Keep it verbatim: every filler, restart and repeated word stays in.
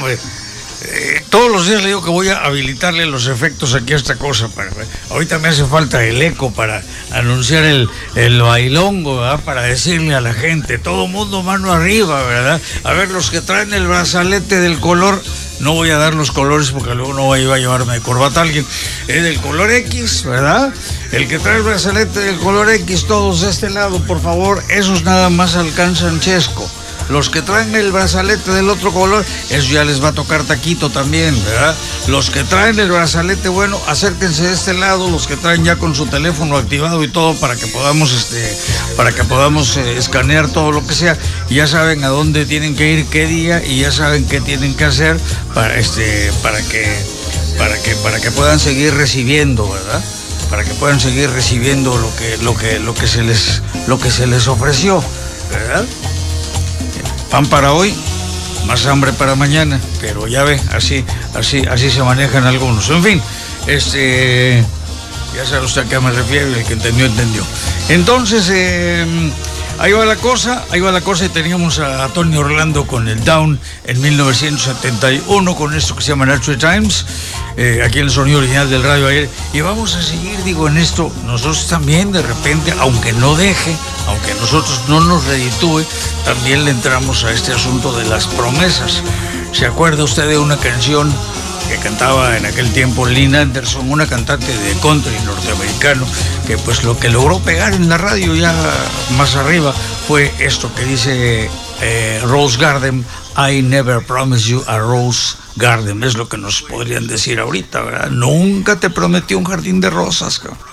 hombre. Eh, todos los días le digo que voy a habilitarle los efectos aquí a esta cosa. Para, ahorita me hace falta el eco para anunciar el, el bailongo, ¿verdad? Para decirle a la gente, todo mundo mano arriba, ¿verdad? A ver, los que traen el brazalete del color, no voy a dar los colores porque luego no iba a llevarme de corbata a alguien, es del color X, ¿verdad? El que trae el brazalete del color X, todos de este lado, por favor, esos nada más alcanzan chesco. Los que traen el brazalete del otro color, eso ya les va a tocar taquito también, ¿verdad? Los que traen el brazalete, bueno, acérquense de este lado, los que traen ya con su teléfono activado y todo para que podamos, este, para que podamos eh, escanear todo lo que sea. Y ya saben a dónde tienen que ir, qué día, y ya saben qué tienen que hacer para, este, para que, para que, para que puedan seguir recibiendo, ¿verdad? Para que puedan seguir recibiendo lo que, lo que, lo que se les, lo que se les ofreció, ¿verdad? Pan para hoy, más hambre para mañana, pero ya ve, así, así, así se manejan algunos. En fin, este, ya sabe usted a qué me refiero, y el que entendió, entendió. Entonces, eh, ahí va la cosa, ahí va la cosa, y teníamos a Tony Orlando con el Down en mil novecientos setenta y uno, con esto que se llama Natural Times, eh, aquí en el sonido original del radio ayer, y vamos a seguir, digo, en esto, nosotros también de repente, aunque no deje, aunque nosotros no nos reditúe, también le entramos a este asunto de las promesas. ¿Se acuerda usted de una canción que cantaba en aquel tiempo Lynn Anderson, una cantante de country norteamericano, que pues lo que logró pegar en la radio ya más arriba fue esto que dice eh, Rose Garden, I never promised you a rose garden? Es lo que nos podrían decir ahorita, ¿verdad? Nunca te prometí un jardín de rosas, cabrón.